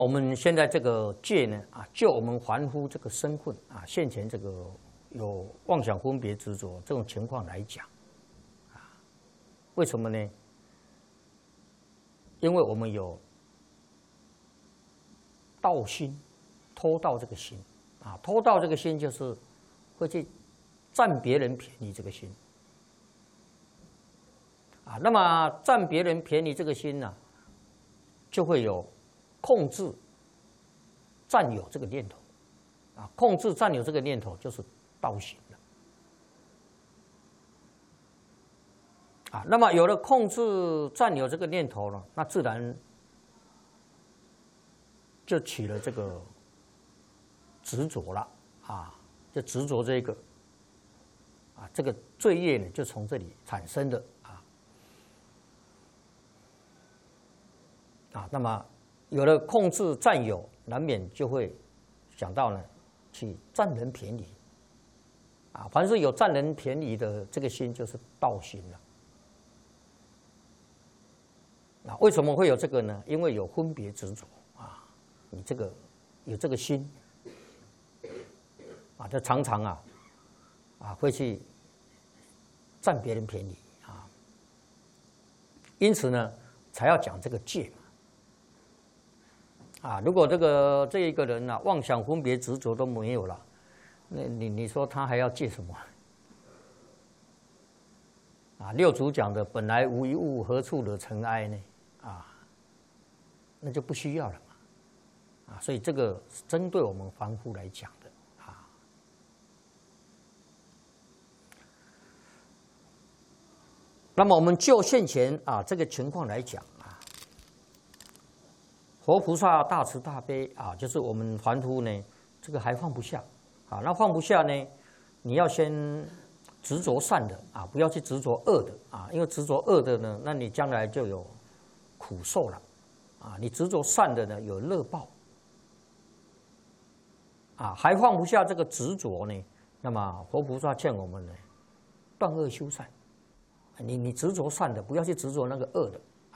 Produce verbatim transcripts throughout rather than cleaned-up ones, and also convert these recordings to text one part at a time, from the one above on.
我们现在这个戒呢，啊，就我们凡夫这个身份啊，现前这个有妄想分别执着这种情况来讲，啊，为什么呢？因为我们有盗心，偷盗这个心，啊，偷盗这个心就是会去占别人便宜这个心，啊，那么占别人便宜这个心呢、啊，就会有控制、占有这个念头，啊，控制、占有这个念头就是盗心了，啊，那么有了控制、占有这个念头了，那自然就起了这个执着了，啊，就执着这个，啊，这个罪业呢就从这里产生的，啊，啊，那么。有了控制占有，难免就会想到呢，去占人便宜，啊，凡是有占人便宜的这个心，就是盗心了。啊，为什么会有这个呢？因为有分别执着啊，你这个有这个心，啊，这常常啊，啊会去占别人便宜啊，因此呢，才要讲这个戒嘛。啊，如果这个这一个人啊，妄想分别执着都没有了，那你你说他还要戒什么？啊，六祖讲的本来无一物，何处惹尘埃呢？啊，那就不需要了嘛。啊，所以这个是针对我们凡夫来讲的啊。那么我们就现前啊这个情况来讲。佛菩萨大慈大悲啊，就是我们凡夫呢，这个还放不下啊。那放不下呢，你要先执着善的啊，不要去执着恶的啊，因为执着恶的呢，那你将来就有苦受了啊。你执着善的呢，有乐报啊。还放不下这个执着呢，那么佛菩萨劝我们呢，断恶修善。你你执着善的，不要去执着那个恶的。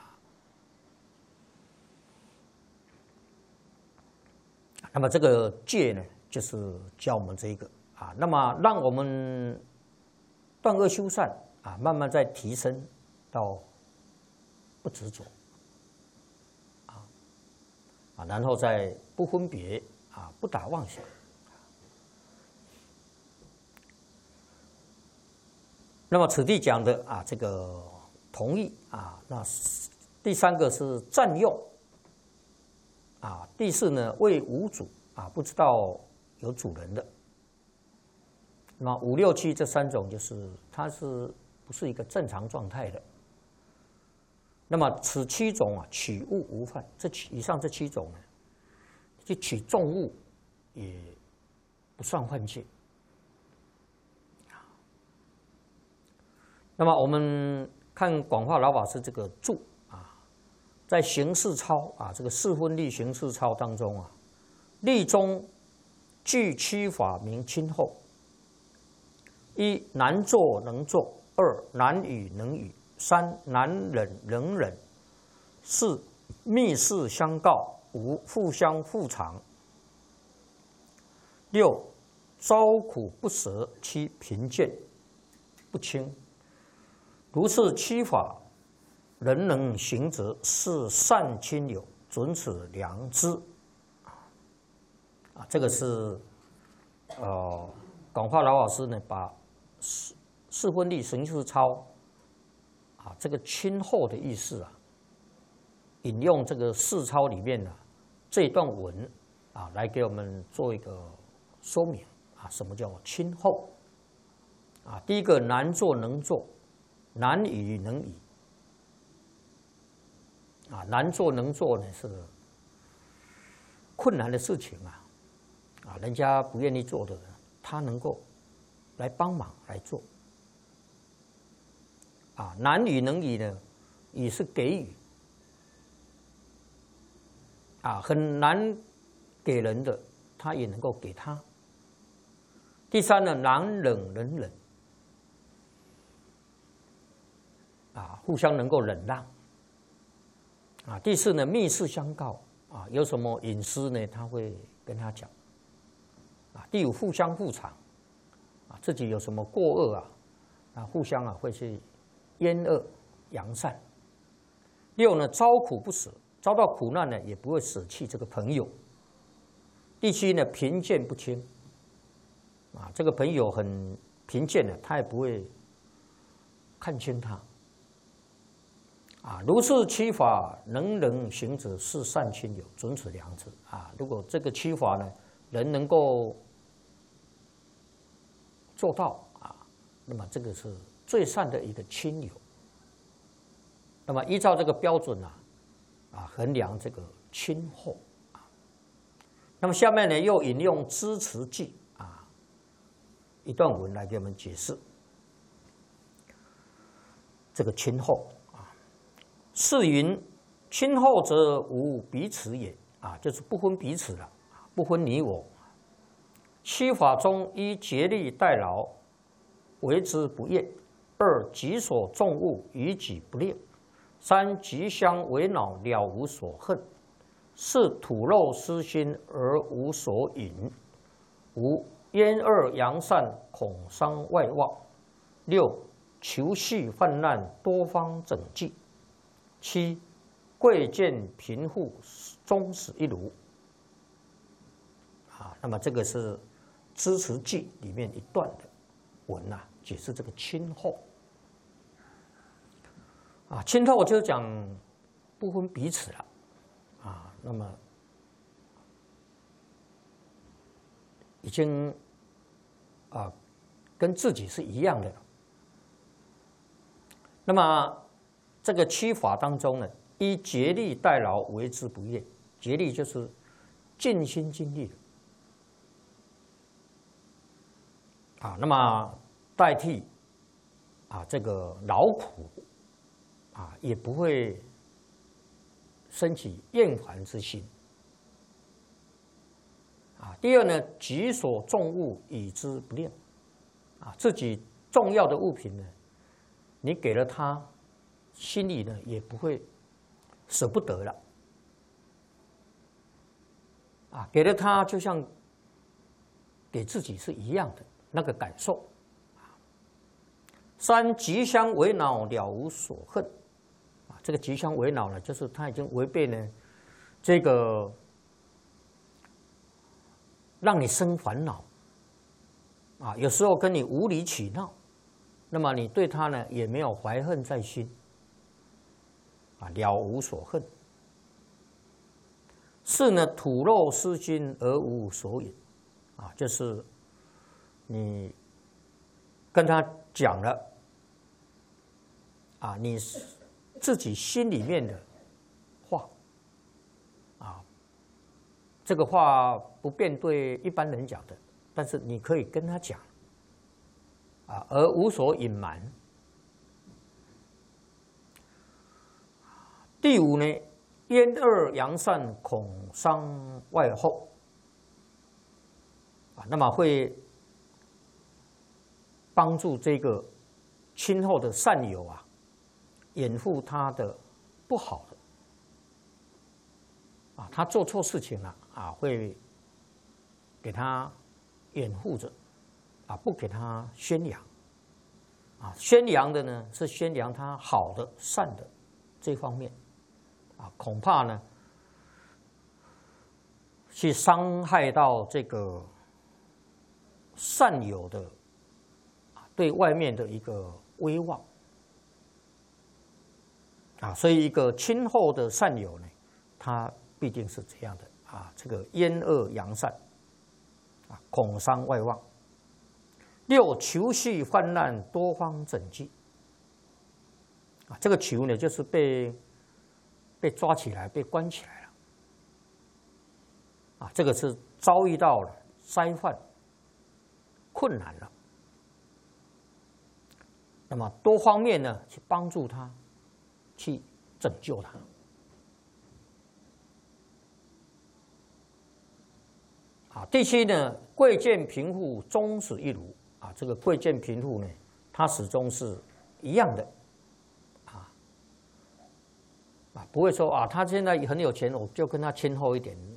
那么这个戒呢，就是教我们这一个啊，那么让我们断恶修善啊，慢慢再提升到不执着啊啊，然后再不分别啊，不打妄想。那么此地讲的啊，这个同意啊，那第三个是占用。啊，第四呢，为无主啊，不知道有主人的。那么五六七这三种就是它是不是一个正常状态的？那么此七种啊，取物无犯，这以上这七种呢，去取重物也不算犯戒。那么我们看广化老法师这个注。在行事操啊，这个四分律行事操当中啊，律中具七法名亲厚：一难做能做，二难语能语，三难忍能忍，四密事相告，五互相互长，六遭苦不舍，七贫贱不轻。如是七法。人能行者，是善亲友，准此良知。啊，这个是呃，广化老法师呢，把四四分律行事操啊，这个亲厚的意思啊，引用这个四操里面的、啊、这一段文啊，来给我们做一个说明啊，什么叫亲厚？啊，第一个难做能做，难语能语。啊，难做能做呢是困难的事情啊，啊，人家不愿意做的，他能够来帮忙来做。啊，难语能语呢，语是给予，啊，很难给人的，他也能够给他。第三呢，难忍能忍，啊，互相能够忍让。啊，第四呢，密事相告啊，有什么隐私呢？他会跟他讲。啊，第五，互相护长，啊，自己有什么过恶啊，啊，互相啊会去冤恶扬善。六呢，遭苦不舍，遭到苦难呢也不会舍弃这个朋友。第七呢，贫贱不轻，啊，这个朋友很贫贱的，他也不会看轻他。啊，如是七法能能行者，是善亲友，准此良知。啊，如果这个七法呢，人能够做到啊，那么这个是最善的一个亲友。那么依照这个标准啊，啊衡量这个亲厚啊。那么下面呢又引用支持记啊一段文来给我们解释这个亲厚啊。是云亲厚者无彼此也啊，就是不分彼此了，不分你我。七法中一竭力代劳，为之不厌；二己所重物，于己不恋；三吉相为恼，了无所恨；四吐露私心而无所引；五厌恶扬善，恐伤外望；六求系患难，多方整济；七贵贱贫富，终始一如。啊，那么这个是支持记里面一段的文啊，解释这个亲厚。啊，亲厚就是讲不分彼此了，啊，那么已经啊跟自己是一样的了。那么这个七法当中呢，依竭力代劳，为之不厌。竭力就是尽心尽力的。啊，那么代替啊这个劳苦啊，也不会升起厌烦之心。啊，第二呢，己所重物，以之不恋。啊，自己重要的物品呢，你给了他，心里呢也不会舍不得了。啊，给了他就像给自己是一样的。那个感受。三吉相为恼，了无所恨。啊，这个吉相为恼呢，就是他已经违背呢这个让你生烦恼。啊，有时候跟你无理取闹，那么你对他呢也没有怀恨在心。啊，了无所恨。四呢，吐露私心而无所引。啊，就是你跟他讲了啊，你自己心里面的话啊，这个话不便对一般人讲的，但是你可以跟他讲啊，而无所隐瞒。第五呢，厌恶扬善，恐伤外厚。啊，那么会帮助这个亲厚的善友啊，掩护他的不好的啊，他做错事情了啊，会给他掩护着啊，不给他宣扬啊，宣扬的呢是宣扬他好的善的这方面啊，恐怕呢去伤害到这个善友的对外面的一个威望啊，所以一个亲厚的善友呢，他必定是这样的啊，这个厌恶扬善啊，恐伤外望。六求系患难，多方整济啊，这个囚呢就是被被抓起来，被关起来了啊，这个是遭遇到了灾患。困难了，那么多方面呢去帮助他，去拯救他。啊，第七呢，贵贱贫富终始一如啊，这个贵贱贫富呢，它始终是一样的啊。 啊，不会说啊，他现在很有钱，我就跟他亲厚一点，